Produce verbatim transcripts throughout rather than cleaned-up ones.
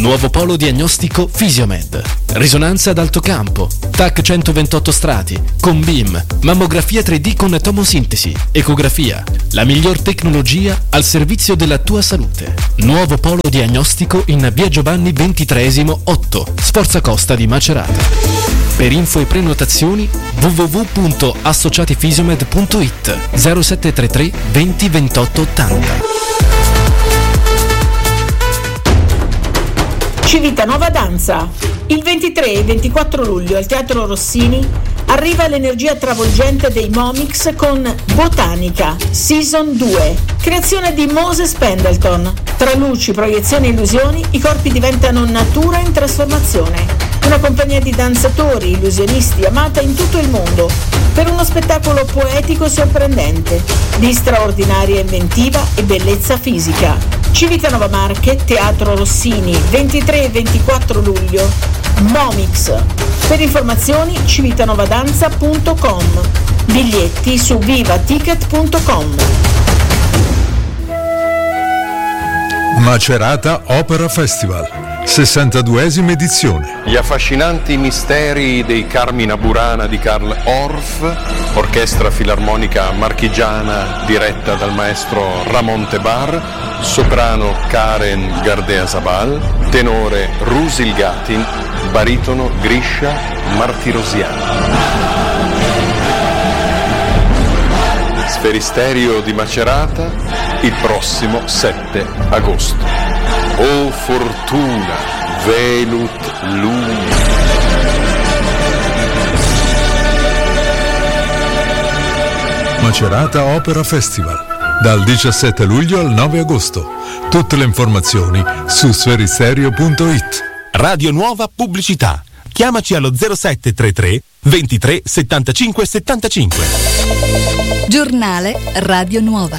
Nuovo polo diagnostico Fisiomed. Risonanza ad alto campo, T A C centoventotto strati, con B I M, mammografia tre D con tomosintesi, ecografia. La miglior tecnologia al servizio della tua salute. Nuovo polo diagnostico in via Giovanni ventitreesimo otto, Sforza Costa di Macerata. Per info e prenotazioni w w w punto associatifisiomed punto i t zero sette tre tre venti ventotto ottanta. Civitanova Danza. Il ventitré e ventiquattro luglio al Teatro Rossini arriva l'energia travolgente dei Momix con Botanica Season due, creazione di Moses Pendleton. Tra luci, proiezioni e illusioni, i corpi diventano natura in trasformazione. Una compagnia di danzatori, illusionisti amata in tutto il mondo per uno spettacolo poetico e sorprendente, di straordinaria inventiva e bellezza fisica. Civitanova Marche, Teatro Rossini, ventitré e ventiquattro luglio. Momix. Per informazioni civitanovaddanza punto com. Biglietti su vivaticket punto com. Macerata Opera Festival, sessantaduesima edizione. Gli affascinanti misteri dei Carmina Burana di Karl Orff, orchestra filarmonica marchigiana diretta dal maestro Ramon Tebar, soprano Karen Gardea-Zabal, tenore Rusil Gatin, baritono Grisha Martirosian. Sferisterio di Macerata il prossimo sette agosto. O fortuna, velut lumi. Macerata Opera Festival, dal diciassette luglio al nove agosto. Tutte le informazioni su sferisterio punto i t. Radio Nuova Pubblicità. Chiamaci allo zero sette tre tre ventitré settantacinque settantacinque. Giornale Radio Nuova.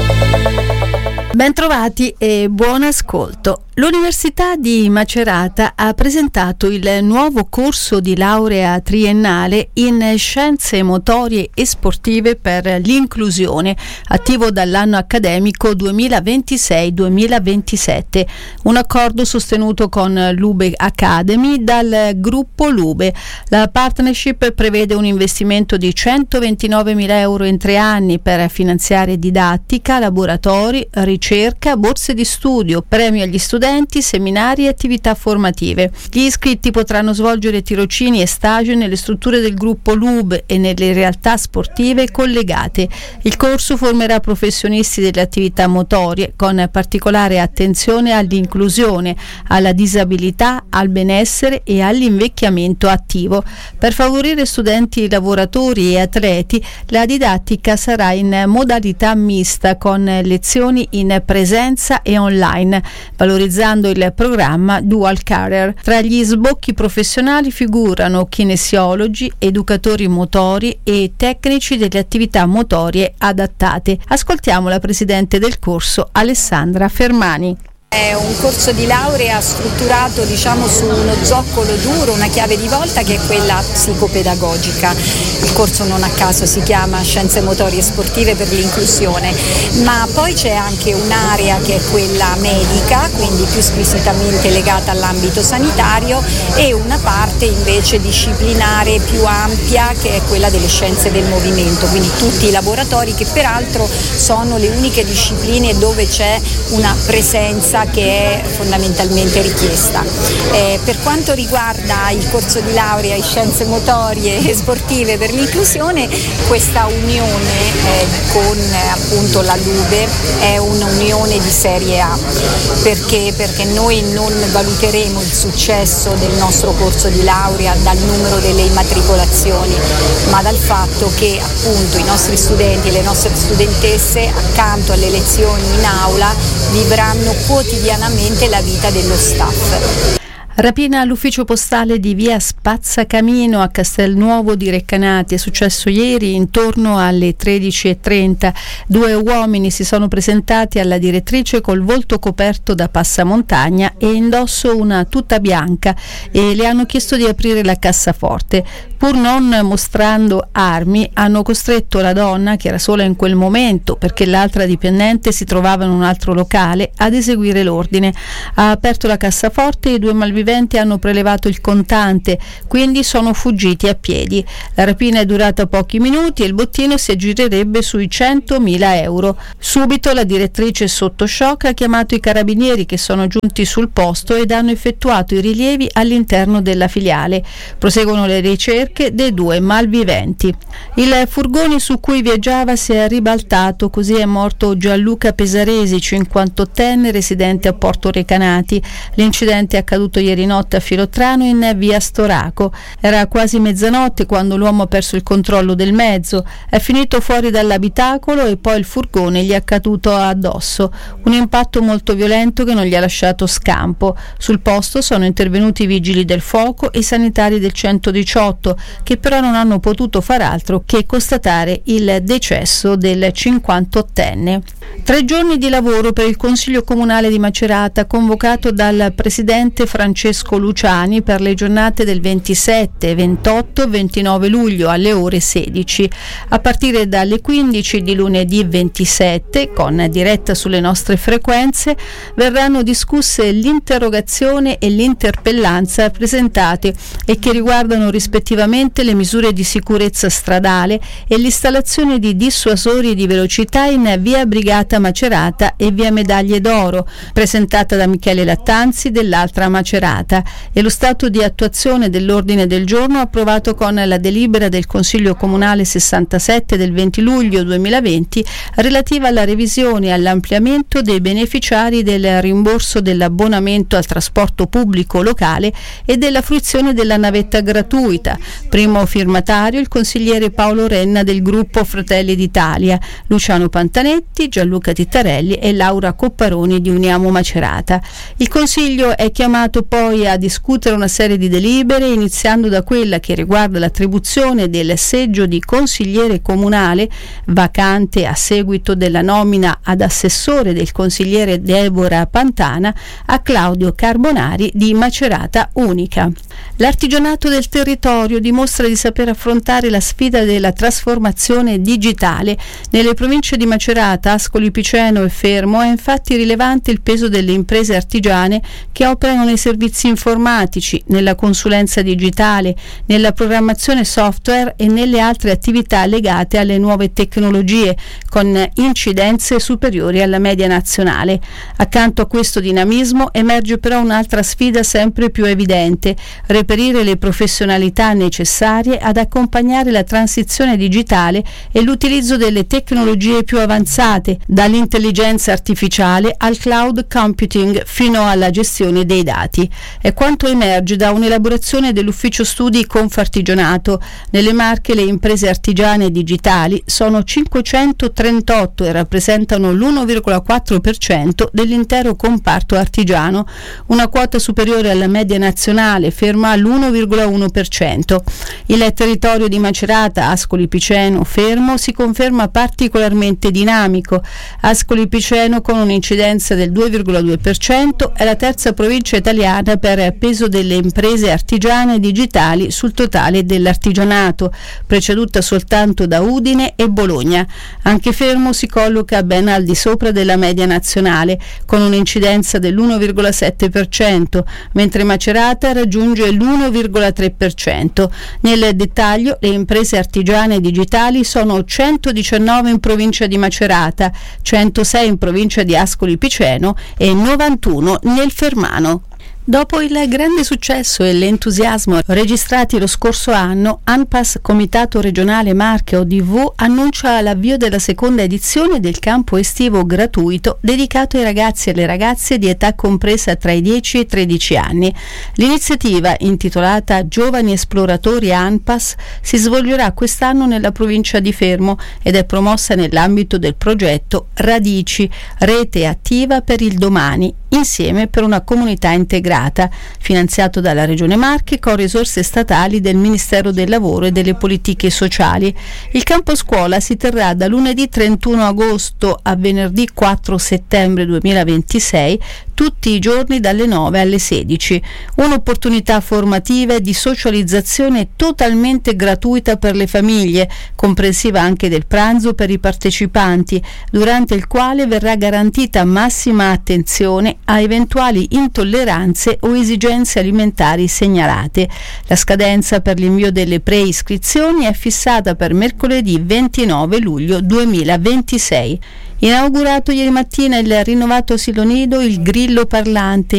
Bentrovati e buon ascolto. L'Università di Macerata ha presentato il nuovo corso di laurea triennale in Scienze Motorie e Sportive per l'inclusione, attivo dall'anno accademico duemilaventisei duemilaventisette. Un accordo sostenuto con l'Ube Academy dal gruppo Lube. La partnership prevede un investimento di centoventinovemila euro in tre anni per finanziare didattica, laboratori, ricerca, borse di studio, premi agli studenti, seminari e attività formative. Gli iscritti potranno svolgere tirocini e stage nelle strutture del gruppo Lube e nelle realtà sportive collegate. Il corso formerà professionisti delle attività motorie con particolare attenzione all'inclusione, alla disabilità, al benessere e all'invecchiamento attivo. Per favorire studenti, lavoratori e atleti, la didattica sarà in modalità mista con lezioni in presenza e online, valorizzando il programma Dual Career. Tra gli sbocchi professionali figurano kinesiologi, educatori motori e tecnici delle attività motorie adattate. Ascoltiamo la presidente del corso, Alessandra Fermani. È un corso di laurea strutturato, diciamo, su uno zoccolo duro, una chiave di volta che è quella psicopedagogica. Il corso non a caso si chiama Scienze Motorie e Sportive per l'inclusione, ma poi c'è anche un'area che è quella medica, quindi più squisitamente legata all'ambito sanitario, e una parte invece disciplinare più ampia che è quella delle scienze del movimento, quindi tutti i laboratori che peraltro sono le uniche discipline dove c'è una presenza che è fondamentalmente richiesta. Eh, per quanto riguarda il corso di laurea in scienze motorie e sportive per l'inclusione, questa unione eh, con eh, appunto la Lube è un'unione di serie A. Perché? Perché noi non valuteremo il successo del nostro corso di laurea dal numero delle immatricolazioni, ma dal fatto che appunto i nostri studenti e le nostre studentesse, accanto alle lezioni in aula, vivranno quotidianamente la vita dello staff. Rapina all'ufficio postale di via Spazzacamino a Castelnuovo di Recanati. È successo ieri intorno alle tredici e trenta. Due uomini si sono presentati alla direttrice col volto coperto da passamontagna e indosso una tuta bianca e le hanno chiesto di aprire la cassaforte. Pur non mostrando armi, hanno costretto la donna, che era sola in quel momento perché l'altra dipendente si trovava in un altro locale, ad eseguire l'ordine. Ha aperto la cassaforte e i due malviventi hanno prelevato il contante, quindi sono fuggiti a piedi. La rapina è durata pochi minuti e il bottino si aggirerebbe sui centomila euro. Subito la direttrice sotto shock ha chiamato i carabinieri, che sono giunti sul posto ed hanno effettuato i rilievi all'interno della filiale. Proseguono le ricerche dei due malviventi. Il furgone su cui viaggiava si è ribaltato, così è morto Gianluca Pesaresi, cinquantottenne residente a Porto Recanati. L'incidente è accaduto ieri notte a Filottrano in via Storaco. Era quasi mezzanotte quando l'uomo ha perso il controllo del mezzo, è finito fuori dall'abitacolo e poi il furgone gli è caduto addosso. Un impatto molto violento che non gli ha lasciato scampo. Sul posto sono intervenuti i vigili del fuoco e i sanitari del centodiciotto, che però non hanno potuto far altro che constatare il decesso del cinquantottenne. Tre giorni di lavoro per il Consiglio Comunale di Macerata, convocato dal presidente Francesco Luciani per le giornate del ventisette, ventotto e ventinove luglio alle ore sedici. A partire dalle quindici di lunedì ventisette, con diretta sulle nostre frequenze, verranno discusse l'interrogazione e l'interpellanza presentate e che riguardano rispettivamente le misure di sicurezza stradale e l'installazione di dissuasori di velocità in via Brigata Macerata e via Medaglie d'Oro, presentata da Michele Lattanzi dell'Altra Macerata, e lo stato di attuazione dell'ordine del giorno approvato con la delibera del Consiglio Comunale sessantasette del venti luglio duemilaventi relativa alla revisione e all'ampliamento dei beneficiari del rimborso dell'abbonamento al trasporto pubblico locale e della fruizione della navetta gratuita. Primo firmatario il consigliere Paolo Renna del gruppo Fratelli d'Italia, Luciano Pantanetti, Gianluca Tittarelli e Laura Copparoni di Uniamo Macerata. Il Consiglio è chiamato poi a discutere una serie di delibere, iniziando da quella che riguarda l'attribuzione del seggio di consigliere comunale vacante a seguito della nomina ad assessore del consigliere Deborah Pantana a Claudio Carbonari di Macerata Unica. L'artigianato del territorio dimostra di saper affrontare la sfida della trasformazione digitale. Nelle province di Macerata, Ascoli Piceno e Fermo è infatti rilevante il peso delle imprese artigiane che operano nei servizi informatici, nella consulenza digitale, nella programmazione software e nelle altre attività legate alle nuove tecnologie, con incidenze superiori alla media nazionale. Accanto a questo dinamismo emerge però un'altra sfida sempre più evidente: reperire le professionalità necessarie ad accompagnare la transizione digitale e l'utilizzo delle tecnologie più avanzate, dall'intelligenza artificiale al cloud computing fino alla gestione dei dati. È quanto emerge da un'elaborazione dell'ufficio studi Confartigianato. Nelle Marche le imprese artigiane digitali sono cinquecentotrentotto e rappresentano l'uno virgola quattro per cento dell'intero comparto artigiano, una quota superiore alla media nazionale, ferma all'uno virgola uno per cento. Il territorio di Macerata, Ascoli Piceno, Fermo si conferma particolarmente dinamico. Ascoli Piceno, con un'incidenza del due virgola due per cento, è la terza provincia italiana per peso delle imprese artigiane digitali sul totale dell'artigianato, preceduta soltanto da Udine e Bologna. Anche Fermo si colloca ben al di sopra della media nazionale, con un'incidenza dell'uno virgola sette per cento, mentre Macerata raggiunge l'uno virgola tre per cento. Nel dettaglio, le imprese artigiane digitali sono centodiciannove in provincia di Macerata, centosei in provincia di Ascoli Piceno e novantuno nel Fermano. Dopo il grande successo e l'entusiasmo registrati lo scorso anno, ANPAS Comitato Regionale Marche O D V annuncia l'avvio della seconda edizione del campo estivo gratuito dedicato ai ragazzi e alle ragazze di età compresa tra i dieci e i tredici anni. L'iniziativa, intitolata Giovani Esploratori ANPAS, si svolgerà quest'anno nella provincia di Fermo ed è promossa nell'ambito del progetto Radici, rete attiva per il domani, insieme per una comunità integrata. Macerata, finanziato dalla Regione Marche con risorse statali del Ministero del Lavoro e delle Politiche Sociali. Il campo scuola si terrà da lunedì trentuno agosto a venerdì quattro settembre duemilaventisei, tutti i giorni dalle nove alle sedici. Un'opportunità formativa e di socializzazione totalmente gratuita per le famiglie, comprensiva anche del pranzo per i partecipanti, durante il quale verrà garantita massima attenzione a eventuali intolleranze o esigenze alimentari segnalate. La scadenza per l'invio delle preiscrizioni è fissata per mercoledì ventinove luglio duemilaventisei. Inaugurato ieri mattina il rinnovato asilo nido Il Grillo Parlante